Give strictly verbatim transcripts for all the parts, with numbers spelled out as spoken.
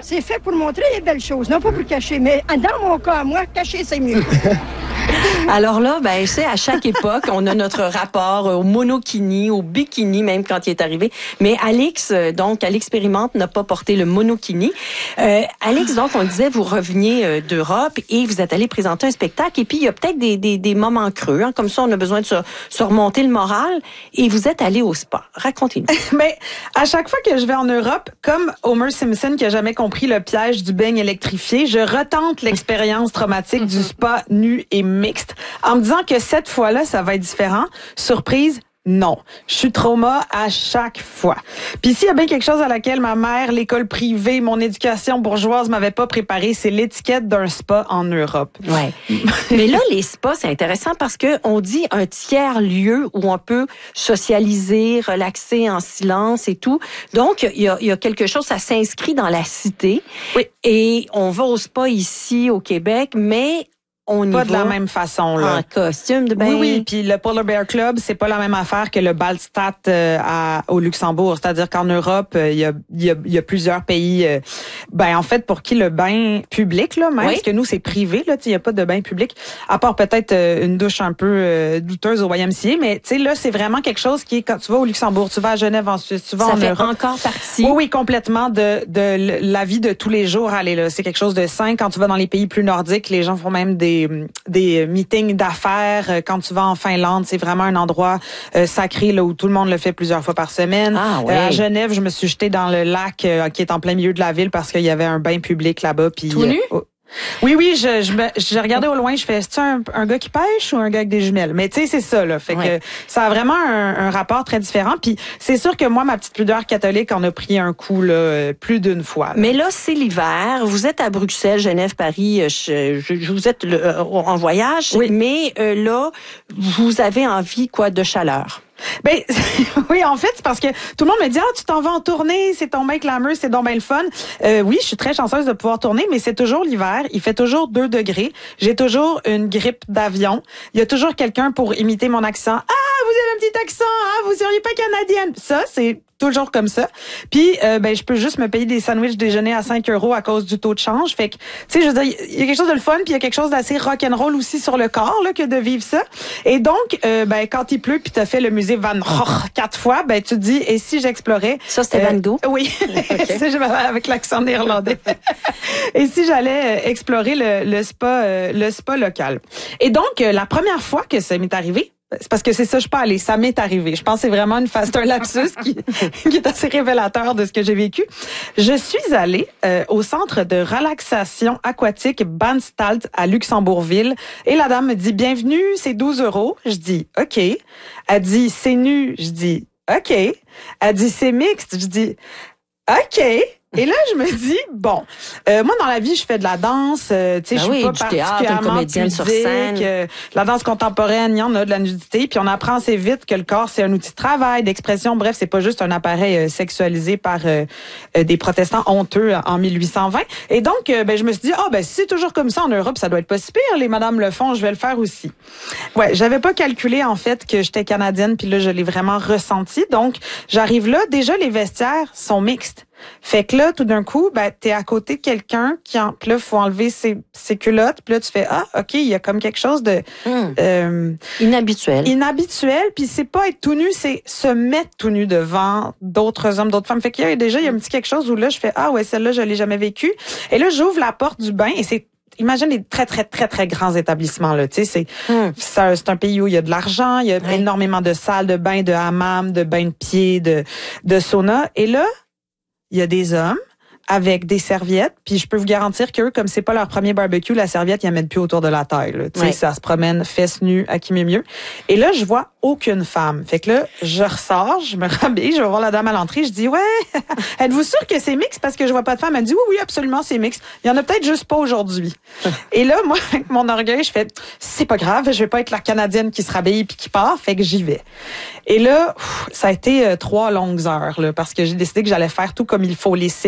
C'est fait pour montrer les belles choses, non pas pour cacher. Mais dans mon cas, moi, cacher, c'est mieux. Alors là, ben, c'est à chaque époque, on a notre rapport au monokini, au bikini, même quand il est arrivé. Mais Alix, donc, à l'expérimente, n'a pas porté le monokini. Euh, Alix, donc, on disait, vous reveniez euh, d'Europe et vous êtes allé présenter un spectacle. Et puis, il y a peut-être des, des, des moments creux. Hein, comme ça, on a besoin de se, se remonter le moral. Et vous êtes allé au spa. Racontez-nous. Mais à chaque fois que je vais en Europe, comme Homer Simpson qui a jamais compris le piège du beigne électrifié, je retente l'expérience traumatique du spa nu et mixte en me disant que cette fois-là, ça va être différent. Surprise, non. Je suis trauma à chaque fois. Puis s'il y a bien quelque chose à laquelle ma mère, l'école privée, mon éducation bourgeoise m'avait pas préparé, c'est l'étiquette d'un spa en Europe. Ouais. Mais là, les spas, c'est intéressant parce que on dit un tiers lieu où on peut socialiser, relaxer en silence et tout. Donc, il y a, il y a quelque chose, ça s'inscrit dans la cité. Oui. Et on va au spa ici, au Québec, mais on pas y de va la même façon, là. En costume de bain. Oui, oui. Puis le Polar Bear Club, c'est pas la même affaire que le Ballstadt euh, à, au Luxembourg. C'est-à-dire qu'en Europe, il euh, y, a, y, a, y a plusieurs pays. Euh, ben en fait, pour qui le bain public, là, même, oui. Parce que nous, c'est privé, là. Il y a pas de bain public. À part peut-être euh, une douche un peu euh, douteuse au Y M C A. Mais tu sais, là, c'est vraiment quelque chose qui est quand tu vas au Luxembourg, tu vas à Genève ensuite, tu vas Ça en fait Europe. encore partie. Oui, oui, complètement de, de la vie de tous les jours. Allez, là, c'est quelque chose de sain. Quand tu vas dans les pays plus nordiques, les gens font même des des meetings d'affaires. Quand tu vas en Finlande, c'est vraiment un endroit euh, sacré là où tout le monde le fait plusieurs fois par semaine. Ah, oui. euh, à Genève, je me suis jetée dans le lac euh, qui est en plein milieu de la ville parce qu'il y avait un bain public là-bas. Puis, tout nu? Euh, Oui, oui, je, je, me, je regardais au loin, je fais, c'est-tu un, un gars qui pêche ou un gars avec des jumelles? Mais tu sais, c'est ça, là. Fait ouais. que ça a vraiment un, un rapport très différent. Puis c'est sûr que moi, ma petite pudeur catholique en a pris un coup, là, plus d'une fois. Là. Mais là, c'est l'hiver. Vous êtes à Bruxelles, Genève, Paris. Je, je, je vous êtes le, en voyage. Oui. Mais euh, là, vous avez envie, quoi, de chaleur. Ben oui, en fait, c'est parce que tout le monde me dit ah tu t'en vas en tournée, c'est ton mec glamour, c'est donc bien le fun. Euh, oui, je suis très chanceuse de pouvoir tourner, mais c'est toujours l'hiver. Il fait toujours deux degrés. J'ai toujours une grippe d'avion. Il y a toujours quelqu'un pour imiter mon accent. Ah, vous avez un petit accent, ah, vous seriez pas canadienne. Ça, c'est toujours comme ça. Puis, euh, ben, je peux juste me payer des sandwichs déjeuner à cinq euros à cause du taux de change. Fait que, tu sais, je veux dire, il y a quelque chose de le fun, puis il y a quelque chose d'assez rock'n'roll aussi sur le corps, là, que de vivre ça. Et donc, euh, ben, quand il pleut, puis t'as fait le musée Van Gogh quatre fois, ben, tu te dis, et si j'explorais... Ça, c'était euh, Van Gogh? Oui. Okay. Avec l'accent néerlandais. Et si j'allais explorer le, le spa, euh, le spa local. Et donc, euh, la première fois que ça m'est arrivé, c'est parce que c'est ça, je suis pas allée. Ça m'est arrivé. Je pense que c'est vraiment une phase, c'est un lapsus qui, qui est assez révélateur de ce que j'ai vécu. Je suis allée euh, au centre de relaxation aquatique Ballstadt à Luxembourgville et la dame me dit « Bienvenue, c'est douze euros. » Je dis « OK. » Elle dit « C'est nu. » Je dis « OK. » Elle dit « C'est mixte. » Je dis « OK. » Et là, je me dis, bon, euh, moi, dans la vie, je fais de la danse, euh, tu sais, ben je suis oui, pas du théâtre, une particulièrement comédienne pudique, sur scène. euh, la danse contemporaine, il y en a de la nudité, puis on apprend assez vite que le corps, c'est un outil de travail, d'expression, bref, c'est pas juste un appareil euh, sexualisé par euh, euh, des protestants honteux en mille huit cent vingt. Et donc, euh, ben, je me suis dit, ah, oh, ben, si c'est toujours comme ça en Europe, ça doit être pas si pire, les madames le font, je vais le faire aussi. Ouais, j'avais pas calculé, en fait, que j'étais canadienne, puis là, je l'ai vraiment ressenti. Donc, j'arrive là, déjà, les vestiaires sont mixtes. Fait que là, tout d'un coup, ben, t'es à côté de quelqu'un qui en, puis là, faut enlever ses, ses culottes, puis là, tu fais, ah, OK, il y a comme quelque chose de, mmh. euh, inhabituel. Inhabituel, puis c'est pas être tout nu, c'est se mettre tout nu devant d'autres hommes, d'autres femmes. Fait qu'il y a déjà, il y a un petit quelque chose où là, je fais, ah, ouais, celle-là, je l'ai jamais vécue. Et là, j'ouvre la porte du bain et c'est, imagine les très, très, très, très grands établissements, là. Tu sais, c'est, mmh. c'est, c'est un pays où il y a de l'argent, il y a ouais. énormément de salles de bain, de hammam, de bain de pieds, de, de sauna. Et là, il y a des hommes avec des serviettes, puis je peux vous garantir qu'eux, comme c'est pas leur premier barbecue, la serviette, ils la mettent plus autour de la taille. Tu sais, ouais. ça se promène fesses nues à qui m'est mieux. Et là, je vois aucune femme. Fait que là, je ressors, je me rhabille, je vais voir la dame à l'entrée, je dis, ouais, êtes-vous sûr que c'est mixte parce que je vois pas de femme? Elle dit, oui, oui, absolument, c'est mixte. Il y en a peut-être juste pas aujourd'hui. Et là, moi, avec mon orgueil, je fais, c'est pas grave, je vais pas être la Canadienne qui se rhabille puis qui part, fait que j'y vais. Et là, ça a été euh, trois longues heures, là, parce que j'ai décidé que j'allais faire tout comme il faut, les cycles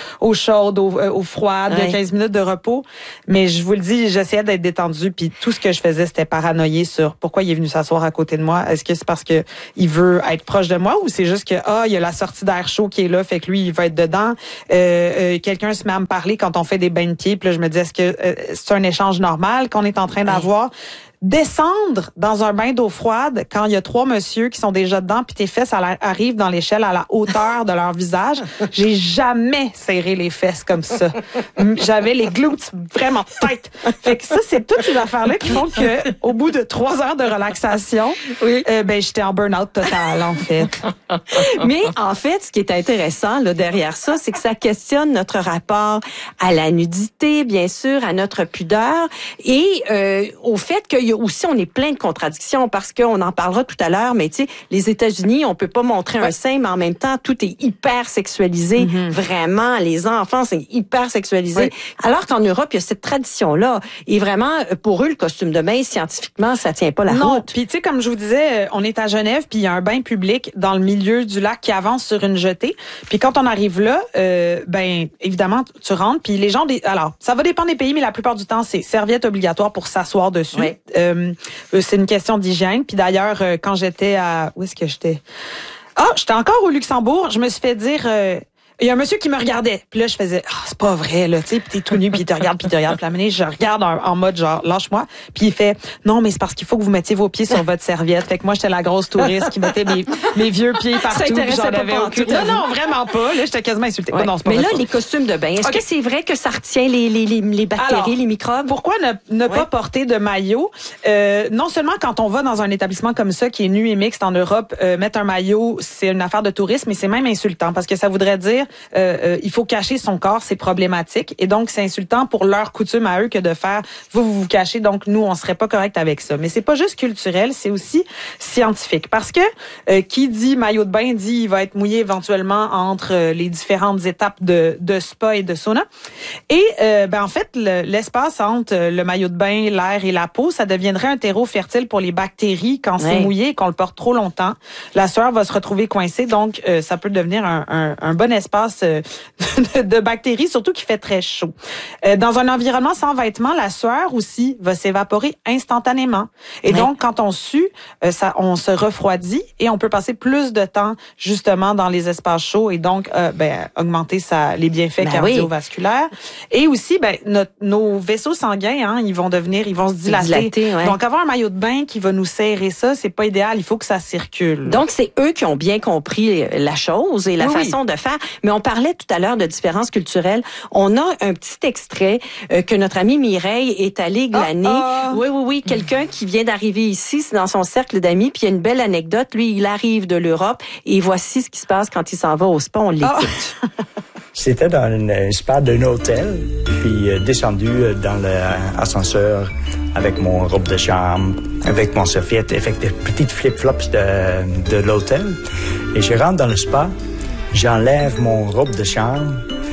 eau chaude, eau, euh, eau froide, ouais. quinze minutes de repos. Mais je vous le dis, j'essayais d'être détendue, puis tout ce que je faisais, c'était paranoïer sur pourquoi il est venu s'asseoir à côté de moi. Est-ce que c'est parce que il veut être proche de moi ou c'est juste que ah, il y a la sortie d'air chaud qui est là, fait que lui, il veut être dedans. Euh, euh, quelqu'un se met à me parler quand on fait des bains de pieds, puis là, je me dis, est-ce que euh, c'est un échange normal qu'on est en train d'avoir? Ouais. Descendre dans un bain d'eau froide quand il y a trois messieurs qui sont déjà dedans puis tes fesses arrivent dans l'échelle à la hauteur de leur visage. J'ai jamais serré les fesses comme ça. J'avais les glutes vraiment têtes. Fait que ça, c'est toutes ces affaires-là qui font que au bout de trois heures de relaxation, oui. euh, ben j'étais en burn-out total, en fait. Mais en fait, ce qui est intéressant là, derrière ça, c'est que ça questionne notre rapport à la nudité, bien sûr, à notre pudeur et euh, au fait que aussi, on est plein de contradictions parce qu'on en parlera tout à l'heure, mais tu sais, les États-Unis, on peut pas montrer ouais. un sein, mais en même temps, tout est hyper sexualisé. Mm-hmm. Vraiment, les enfants, c'est hyper sexualisé. Ouais. Alors qu'en Europe, il y a cette tradition-là. Et vraiment, pour eux, le costume de bain, scientifiquement, ça tient pas la non. route. Puis tu sais, comme je vous disais, on est à Genève, puis il y a un bain public dans le milieu du lac qui avance sur une jetée. Puis quand on arrive là, euh, ben évidemment, tu rentres, puis les gens... Des... Alors, ça va dépendre des pays, mais la plupart du temps, c'est serviette obligatoire pour s'asseoir dessus. Ouais. Euh, c'est une question d'hygiène. Puis d'ailleurs, quand j'étais à... Où est-ce que j'étais? Ah, j'étais encore au Luxembourg. Je me suis fait dire... Euh, il y a un monsieur qui me regardait. Puis là, je faisais, ah, oh, c'est pas vrai, là, tu sais, puis t'es tout nu, puis il te regarde, puis il te regarde. Puis la minute, je regarde en, en mode genre, lâche-moi. Puis il fait, non, mais c'est parce qu'il faut que vous mettiez vos pieds sur votre serviette. Fait que moi, j'étais la grosse touriste qui mettait mes, mes vieux pieds partout. Ça puis j'en avais aucune. Non, non, vraiment pas. Là, j'étais quasiment insultée. Ouais. Oh, non, c'est pas mais vrai, là, pas. Les costumes de bain, est-ce okay. que c'est vrai que ça retient les, les, les, les bactéries, alors, les microbes? Pourquoi ne, ne ouais. pas porter de maillot? Euh, non seulement quand on va dans un établissement comme ça, qui est nu et mixte en Europe, euh, mettre un maillot, c'est une affaire de tourisme, mais c'est même insultant parce que ça voudrait dire, euh, euh, il faut cacher son corps, c'est problématique. Et donc, c'est insultant pour leur coutume à eux que de faire, vous, vous vous cachez, donc nous, on serait pas correct avec ça. Mais c'est pas juste culturel, c'est aussi scientifique. Parce que, euh, qui dit maillot de bain, dit il va être mouillé éventuellement entre euh, les différentes étapes de, de spa et de sauna. Et, euh, ben, en fait, le, l'espace entre le maillot de bain, l'air et la peau, ça deviendrait un terreau fertile pour les bactéries quand ouais. c'est mouillé et qu'on le porte trop longtemps. La sueur va se retrouver coincée, donc euh, ça peut devenir un, un, un bon espace euh, De, de bactéries, surtout qu'il fait très chaud. Euh, dans un environnement sans vêtements, la sueur aussi va s'évaporer instantanément. Et oui. donc, quand on sue, euh, ça, on se refroidit et on peut passer plus de temps justement dans les espaces chauds et donc euh, ben, augmenter sa, les bienfaits ben cardiovasculaires. Oui. Et aussi, ben, notre, nos vaisseaux sanguins, hein, ils vont devenir, ils vont se dilater. dilater ouais. Donc, avoir un maillot de bain qui va nous serrer ça, c'est pas idéal. Il faut que ça circule. Donc, c'est eux qui ont bien compris la chose et la oui, façon oui. de faire. Mais on parlait tout à l'heure de différences culturelles. On a un petit extrait euh, que notre amie Mireille est allée glaner. Oh, oh. Oui, oui, oui. Quelqu'un qui vient d'arriver ici, c'est dans son cercle d'amis, puis il y a une belle anecdote. Lui, il arrive de l'Europe et voici ce qui se passe quand il s'en va au spa. On l'écoute. Oh. C'était dans un spa d'un hôtel, puis euh, descendu dans l'ascenseur avec mon robe de chambre, avec mon serviette, avec des petites flip-flops de, de l'hôtel. Et je rentre dans le spa. J'enlève mon robe de chambre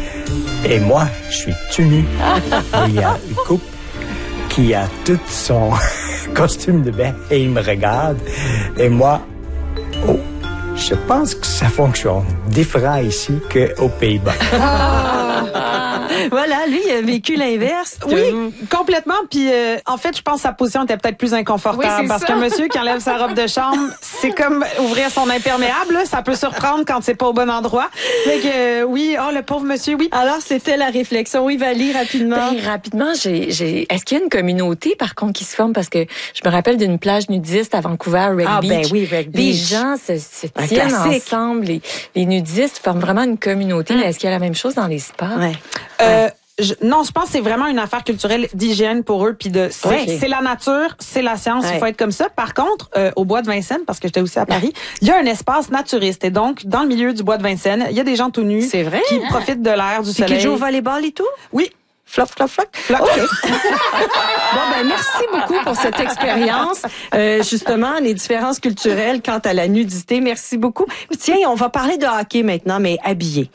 et moi, je suis tout nu. Il y a une couple qui a tout son costume de bain et il me regarde. Et moi, oh, je pense que ça fonctionne différent ici qu'aux Pays-Bas. Voilà, lui, il a vécu l'inverse. Oui, complètement. Puis, euh, en fait, je pense que sa position était peut-être plus inconfortable oui, parce ça. qu'un monsieur qui enlève sa robe de chambre, c'est comme ouvrir son imperméable. Là. Ça peut surprendre quand c'est pas au bon endroit. Fait que, euh, oui, oh, le pauvre monsieur, oui. Alors, c'était la réflexion. Oui, Valie, rapidement. Ben, rapidement, j'ai, j'ai... est-ce qu'il y a une communauté, par contre, qui se forme? Parce que je me rappelle d'une plage nudiste à Vancouver, Red ah, Beach. Ben oui, Red Beach. Les gens se, se tiennent ensemble. Les, les nudistes forment vraiment une communauté. Hum. Est-ce qu'il y a la même chose dans les spas? Ouais. Euh, Je, non, je pense que c'est vraiment une affaire culturelle d'hygiène pour eux. Puis de, c'est, okay. c'est la nature, c'est la science, ouais. il faut être comme ça. Par contre, euh, au bois de Vincennes, parce que j'étais aussi à Paris, il y a un espace naturiste. Et donc, dans le milieu du bois de Vincennes, il y a des gens tout nus c'est vrai, qui hein? profitent de l'air, du puis soleil. Qui jouent au volleyball et tout? Oui. Flop, flop, flop. flop. Okay. Bon, ben, merci beaucoup pour cette expérience. Euh, justement, les différences culturelles quant à la nudité. Merci beaucoup. Puis, tiens, on va parler de hockey maintenant, mais habillé.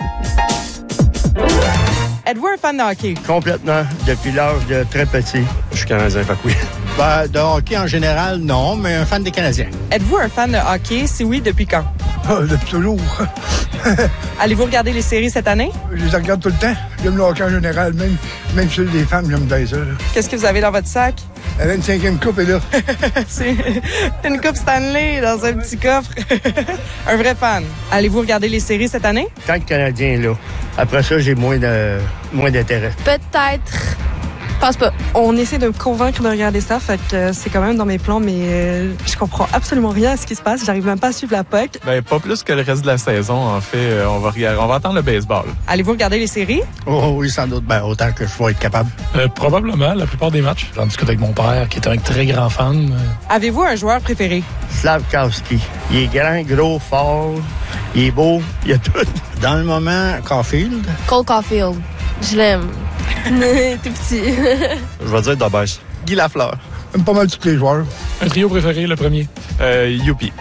Êtes-vous un fan de hockey? Complètement, depuis l'âge de très petit. Je suis Canadien, fait que oui. Ben, de hockey en général, non, mais un fan des Canadiens. Êtes-vous un fan de hockey? Si oui, depuis quand? Ah, depuis toujours. Allez-vous regarder les séries cette année? Je les regarde tout le temps. J'aime le hockey en général, même, même ceux des femmes, j'aime bien ça. Là. Qu'est-ce que vous avez dans votre sac? La vingt-cinquième coupe est là. C'est une coupe Stanley dans un petit coffre. Un vrai fan. Allez-vous regarder les séries cette année? Tant que Canadien est là. Après ça, j'ai moins de moins d'intérêt. Peut-être. Je pense pas. On essaie de me convaincre de regarder ça, fait que euh, c'est quand même dans mes plans, mais euh, je comprends absolument rien à ce qui se passe. J'arrive même pas à suivre la P O C. Ben, pas plus que le reste de la saison, en fait. Euh, on va regarder, on va attendre le baseball. Allez-vous regarder les séries? Oh oui, sans doute. Ben, autant que je vais être capable. Euh, probablement, la plupart des matchs. J'en discute avec mon père, qui est un très grand fan. Avez-vous un joueur préféré? Slavkowski. Il est grand, gros, fort. Il est beau. Il y a tout. Dans le moment, Caulfield. Cole Caulfield. Je l'aime. T'es petit. Je vais dire Dabès. Guy Lafleur. J'aime pas mal tous les joueurs. Un trio préféré, le premier? Euh, Youpi.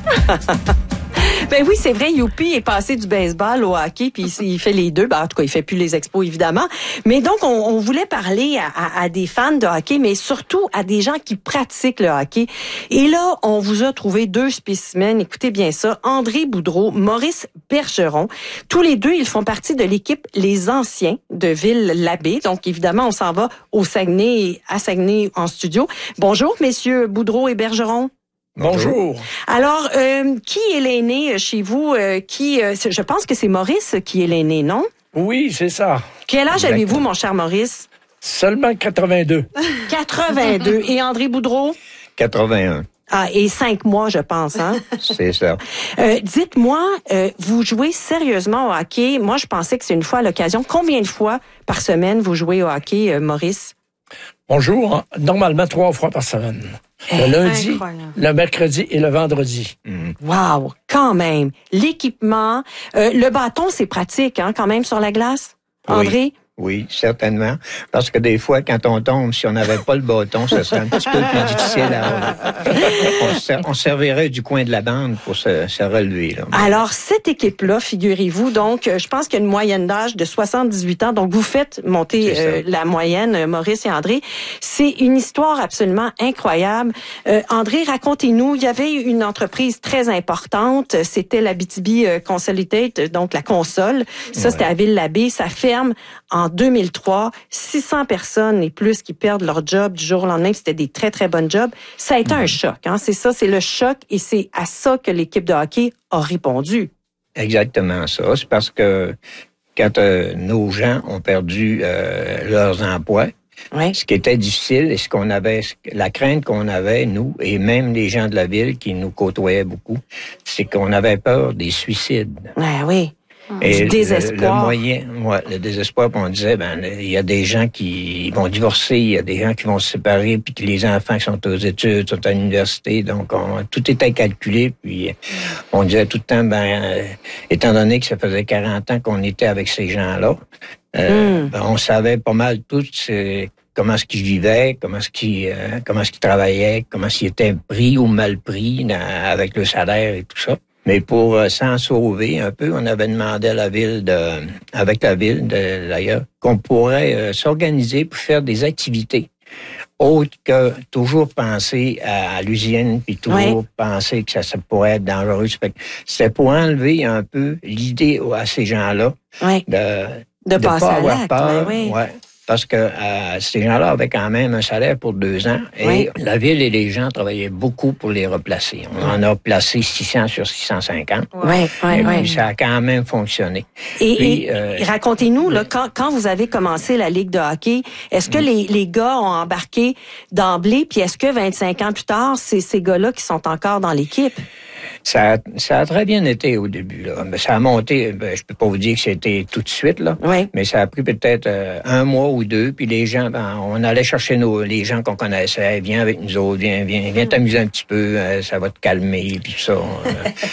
Ben oui, c'est vrai, Youpi est passé du baseball au hockey, puis il fait les deux. Ben, en tout cas, il fait plus les expos, évidemment. Mais donc, on, on voulait parler à, à, à des fans de hockey, mais surtout à des gens qui pratiquent le hockey. Et là, on vous a trouvé deux spécimens. Écoutez bien ça. André Boudreau, Maurice Bergeron. Tous les deux, ils font partie de l'équipe Les Anciens de Ville-l'Abbé. Donc, évidemment, on s'en va au Saguenay, à Saguenay en studio. Bonjour, messieurs Boudreau et Bergeron. Bonjour. Alors, euh, qui est l'aîné chez vous? Euh, qui, euh, je pense que c'est Maurice qui est l'aîné, non? Oui, c'est ça. Quel âge Exactement. avez-vous, mon cher Maurice? Seulement quatre-vingt-deux. quatre-vingt-deux. Et André Boudreau? quatre-vingt-un. Ah, et cinq mois, je pense, hein? C'est ça. Euh, dites-moi, euh, vous jouez sérieusement au hockey? Moi, je pensais que c'est une fois à l'occasion. Combien de fois par semaine vous jouez au hockey, euh, Maurice? On joue hein, normalement trois fois par semaine. Le lundi, Incroyable. le mercredi et le vendredi. Mm. Wow, quand même. L'équipement, euh, le bâton, c'est pratique, hein, quand même, sur la glace? André? Oui. Oui, certainement. Parce que des fois, quand on tombe, si on n'avait pas le bâton, ça serait un petit peu plus difficile à... On, ser... on servirait du coin de la bande pour se, se relever. Là. Alors, cette équipe-là, figurez-vous, donc, je pense qu'il y a une moyenne d'âge de soixante-dix-huit ans. Donc, vous faites monter euh, la moyenne, Maurice et André. C'est une histoire absolument incroyable. Euh, André, racontez-nous, il y avait une entreprise très importante. C'était l'Abitibi Consolidated, donc la console. Ça, ouais. C'était à Ville-l'Abbé. Ça ferme en deux mille trois, six cents personnes et plus qui perdent leur job du jour au lendemain. C'était des très, très bonnes jobs. Ça a été mmh. un choc. Hein? C'est ça, c'est le choc et c'est à ça que l'équipe de hockey a répondu. Exactement ça. C'est parce que quand euh, nos gens ont perdu euh, leurs emplois, oui. ce qui était difficile et ce qu'on avait, la crainte qu'on avait, nous, et même les gens de la ville qui nous côtoyaient beaucoup, c'est qu'on avait peur des suicides. Ouais, oui. Et du désespoir. Le, le moyen, ouais, le désespoir, puis on disait, ben, il y a des gens qui vont divorcer, il y a des gens qui vont se séparer, puis que les enfants qui sont aux études, sont à l'université, donc on, tout était calculé, puis on disait tout le temps, ben, euh, étant donné que ça faisait quarante ans qu'on était avec ces gens-là, euh, mm. ben, on savait pas mal tout c'est, comment est-ce qu'ils vivaient, comment est-ce qu'ils, euh, comment est-ce qu'ils travaillaient, comment est-ce qu'ils étaient pris ou mal pris dans, avec le salaire et tout ça. Mais pour euh, s'en sauver un peu, on avait demandé à la ville, de, avec la ville de, d'ailleurs, qu'on pourrait euh, s'organiser pour faire des activités autres que toujours penser à, à l'usine, puis toujours oui. penser que ça, ça pourrait être dangereux. C'était pour enlever un peu l'idée à ces gens-là oui. de de, de passer pas à avoir l'acte, peur. Oui, oui. Ouais. Parce que euh, ces gens-là avaient quand même un salaire pour deux ans et oui. la ville et les gens travaillaient beaucoup pour les replacer. On en a placé six cents sur six cent cinquante. Oui, oui, et oui. puis ça a quand même fonctionné. Et, puis, et euh, racontez-nous, là, quand, quand vous avez commencé la Ligue de hockey, est-ce que mm. les, les gars ont embarqué d'emblée, puis est-ce que vingt-cinq ans plus tard, c'est ces gars-là qui sont encore dans l'équipe? Ça a, ça a très bien été au début. Là. Ça a monté, ben, je peux pas vous dire que c'était tout de suite, là, oui. mais ça a pris peut-être euh, un mois ou deux. Puis les gens, ben, on allait chercher nos, les gens qu'on connaissait. Viens avec nous autres, viens, viens, viens t'amuser un petit peu, euh, ça va te calmer, puis tout ça. Euh,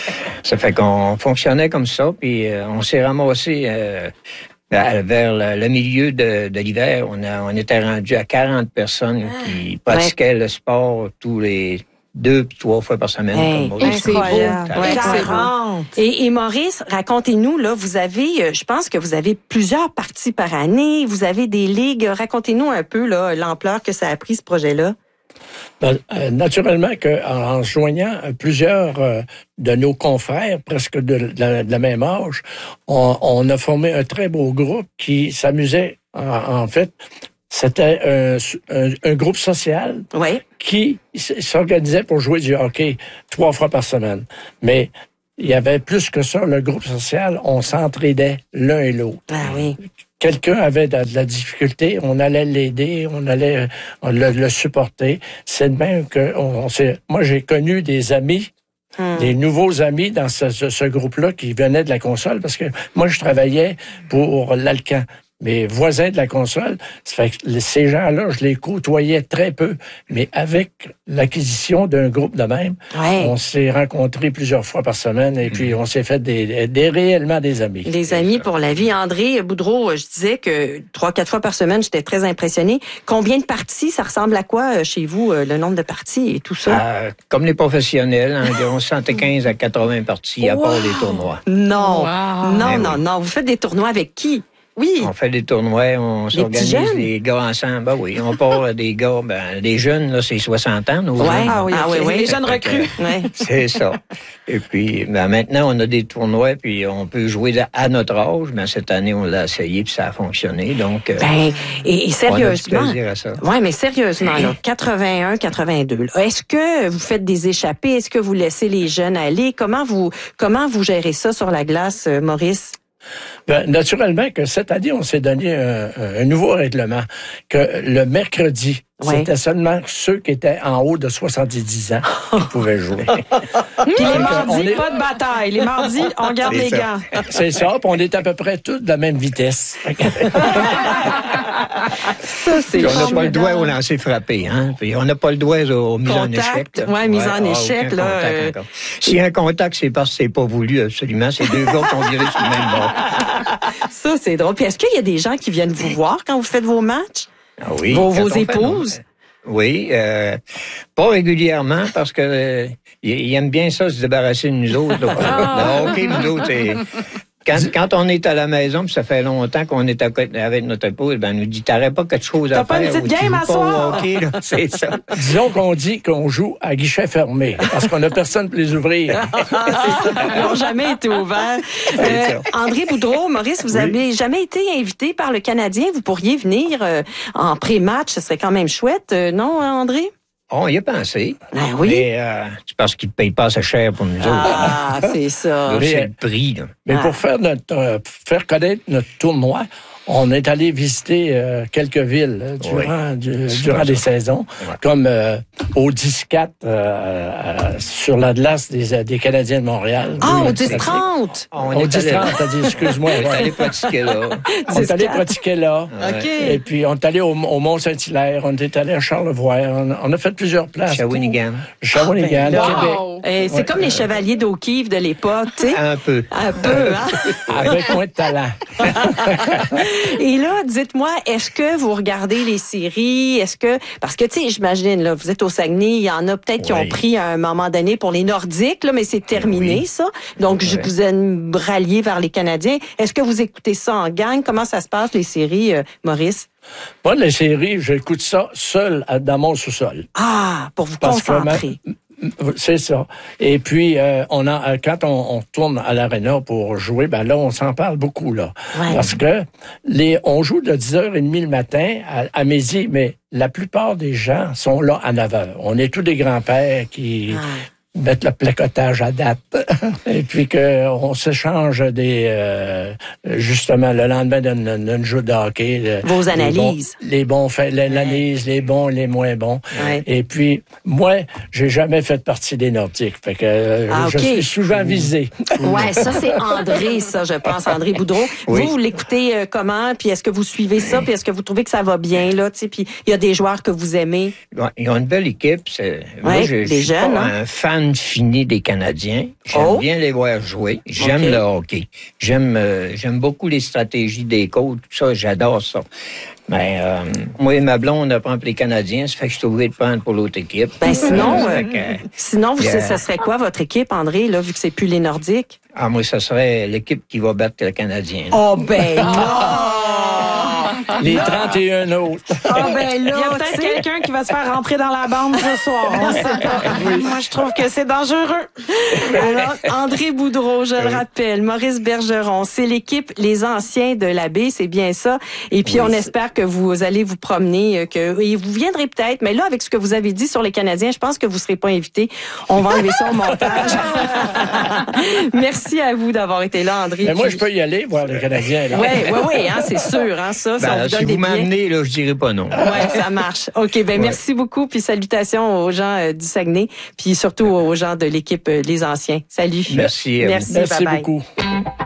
ça fait qu'on fonctionnait comme ça, puis euh, on s'est ramassé... Euh, vers le, le milieu de, de l'hiver. On, a, on était rendu à quarante personnes ah, qui pratiquaient ouais. le sport tous les... deux puis trois fois par semaine. Hey, comme c'est beau. Ouais, c'est beau. Et, et Maurice, racontez-nous, là, vous avez, je pense que vous avez plusieurs parties par année, vous avez des ligues. Racontez-nous un peu là, l'ampleur que ça a pris, ce projet-là. Ben, euh, naturellement qu'en joignant plusieurs euh, de nos confrères, presque de, de, la, de la même âge, on, on a formé un très beau groupe qui s'amusait, en, en fait, c'était un, un, un groupe social oui. qui s'organisait pour jouer du hockey trois fois par semaine. Mais il y avait plus que ça, le groupe social, on s'entraidait l'un et l'autre. Ah oui. Quelqu'un avait de la difficulté, on allait l'aider, on allait on le, le supporter. C'est de même que on, on s'est, moi, j'ai connu des amis, hum. des nouveaux amis dans ce, ce, ce groupe-là qui venaient de la console, parce que moi, je travaillais pour l'Alcan. Mes voisins de la console, ça fait que ces gens-là, je les côtoyais très peu. Mais avec l'acquisition d'un groupe de même, ouais. on s'est rencontrés plusieurs fois par semaine et puis on s'est fait des, des réellement des amis. Des amis pour la vie. André Boudreau, je disais que trois, quatre fois par semaine, j'étais très impressionnée. Combien de parties, ça ressemble à quoi chez vous, le nombre de parties et tout ça? Euh, comme les professionnels, environ soixante-quinze à quatre-vingts parties, à wow. part les tournois. Non, wow. non, Mais non, oui. non. Vous faites des tournois avec qui? Oui. On fait des tournois, on s'organise les gars ensemble. Ben oui, on part des gars, ben, les jeunes, là, c'est soixante ans, nos ouais. jeunes. Ah oui, ah, okay. oui, oui. Les jeunes recrues. Que, ouais. C'est ça. Et puis, ben, maintenant, on a des tournois, puis on peut jouer à notre âge. Ben, cette année, on l'a essayé, puis ça a fonctionné. Donc, ben, et, et sérieusement. On a du plaisir à ça. Ouais, mais sérieusement, là, quatre-vingt-un, quatre-vingt-deux, là, est-ce que vous faites des échappées? Est-ce que vous laissez les jeunes aller? Comment vous, comment vous gérez ça sur la glace, Maurice? Ben, naturellement que cette année, on s'est donné un, un nouveau règlement, que le mercredi, ouais. c'était seulement ceux qui étaient en haut de soixante-dix ans qui pouvaient jouer. Puis les mardis, est... pas de bataille. Les mardis, on garde les ça. gants. C'est ça, puis on est à peu près tous de la même vitesse. Ça, c'est puis on n'a pas le doigt au lancer frappé, hein. Puis on n'a pas le doigt aux mises en échec. Oui, mise en échec, là. Euh... S'il y a un contact, c'est parce que c'est pas voulu, absolument. C'est deux gars qui ont viré sur le même bord. Ça, c'est drôle. Puis est-ce qu'il y a des gens qui viennent vous voir quand vous faites vos matchs? Ah oui. Vos, vos épouses? Fait, oui, euh, pas régulièrement parce que euh, ils aiment bien ça, se débarrasser de nous autres. Ah. OK, nous autres, c'est... Quand, quand on est à la maison, puis ça fait longtemps qu'on est à côté avec notre épouse, ben, on nous dit, t'aurais pas quelque chose à T'as faire. T'as pas une petite game à soir? C'est ça. Disons qu'on dit qu'on joue à guichet fermé, parce qu'on n'a personne pour les ouvrir. C'est ça. Ils n'ont jamais été ouverts. Euh, André Boudreau, Maurice, vous oui. avez jamais été invité par le Canadien. Vous pourriez venir euh, en pré-match, ce serait quand même chouette, euh, non, André? On y a pensé. Ben oui. Mais euh, c'est parce qu'ils ne payent pas assez cher pour nous autres. Ah, c'est ça. Là, c'est le prix. Là. Mais ah. pour faire notre euh, faire connaître notre tournoi, on est allé visiter euh, quelques villes euh, durant, oui. du, durant des saisons, ouais. comme euh, au dix quatre euh, euh, sur la glace des, des Canadiens de Montréal. Ah, oui, au dix trente! Au dix trente, t'as dit, excuse-moi. On est allé pratiquer là. On est allé pratiquer là. OK. Et puis, on est allé au, au Mont-Saint-Hilaire, on est allé à Charlevoix, on, on a fait plusieurs places. Shawinigan. Shawinigan, ah, Québec. Wow. Eh, c'est ouais. comme les chevaliers d'O'Keeffe de l'époque, tu sais. Un peu. Un peu, hein? Avec moins de talent. Et là, dites-moi, est-ce que vous regardez les séries? Est-ce que, parce que, tu sais, j'imagine, là, vous êtes au Saguenay, il y en a peut-être oui. qui ont pris à un moment donné pour les Nordiques, là, mais c'est terminé, oui. ça. Donc, oui. je vous ai rallié vers les Canadiens. Est-ce que vous écoutez ça en gang? Comment ça se passe, les séries, euh, Maurice? Moi, les séries, j'écoute ça seul dans mon sous-sol. Ah, pour vous Parce concentrer. Que ma... C'est ça. Et puis, euh, on a, quand on, on tourne à l'aréna pour jouer, ben là, on s'en parle beaucoup, là. Ouais. Parce que les, on joue de dix heures trente le matin à, à midi, mais la plupart des gens sont là à neuf heures. On est tous des grands-pères qui... Ah. mettre le placotage à date et puis qu'on s'échange des euh, justement le lendemain d'une, d'une jeu de hockey. Le, Vos analyses. Les bons, les bons l'analyse, ouais. les bons, les moins bons. Ouais. Et puis, moi, j'ai jamais fait partie des Nordiques. Fait que euh, ah, je okay. suis souvent visé. Ouais, ça, c'est André, ça, je pense, André Boudreau. Oui. Vous, vous l'écoutez euh, comment? Puis est-ce que vous suivez ça? Puis est-ce que vous trouvez que ça va bien, là? Tu sais, puis il y a des joueurs que vous aimez? Ouais, ils ont une belle équipe. C'est... Ouais, moi, je, des je suis jeunes, pas hein? un fan fini des Canadiens. J'aime oh. bien les voir jouer. J'aime okay. le hockey. J'aime euh, j'aime beaucoup les stratégies des coachs. Tout ça, j'adore ça. Mais euh, moi et ma blonde, on prend pour les Canadiens. Ça fait que je suis obligé de prendre pour l'autre équipe. Ben sinon, euh, que, sinon, vous, yeah. ça serait quoi votre équipe, André, là, vu que c'est plus les Nordiques? Ah, moi, ça serait l'équipe qui va battre le Canadien. Là. Oh, ben non! Les trente et un autres. Ah, ben là, Il y a tu peut-être sais. quelqu'un qui va se faire rentrer dans la bande ce soir. On sait pas. Moi, je trouve que c'est dangereux. Alors, André Boudreau, je le rappelle, Maurice Bergeron, c'est l'équipe Les Anciens de la baie, c'est bien ça. Et puis, Oui, on c'est- espère que vous allez vous promener, euh, que et vous viendrez peut-être. Mais là, avec ce que vous avez dit sur les Canadiens, je pense que vous serez pas invités. On va enlever ça au montage. Merci à vous d'avoir été là, André. Mais moi, Puis- je peux y aller voir les Canadiens. Là. Oui, oui, oui, hein, c'est sûr, hein, ça, ça on Ben, vous donne si des vous billets. m'amenez, là, je dirais pas non. Ouais, ça marche. OK, ben Ouais. merci beaucoup, puis salutations aux gens euh, du Saguenay, puis surtout aux gens de l'équipe euh, Les Anciens. Salut. Merci à vous. Merci, Merci bye-bye. beaucoup.